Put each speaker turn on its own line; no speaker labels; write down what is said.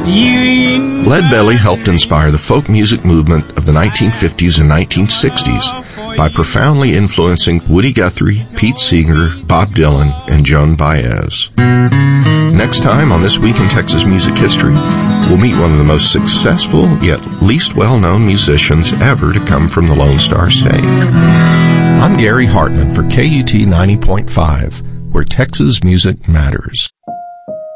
Leadbelly helped inspire the folk music movement of the 1950s and 1960s by profoundly influencing Woody Guthrie, Pete Seeger, Bob Dylan, and Joan Baez. Next time on This Week in Texas Music History, we'll meet one of the most successful yet least well-known musicians ever to come from the Lone Star State. I'm Gary Hartman for KUT 90.5, where Texas music matters.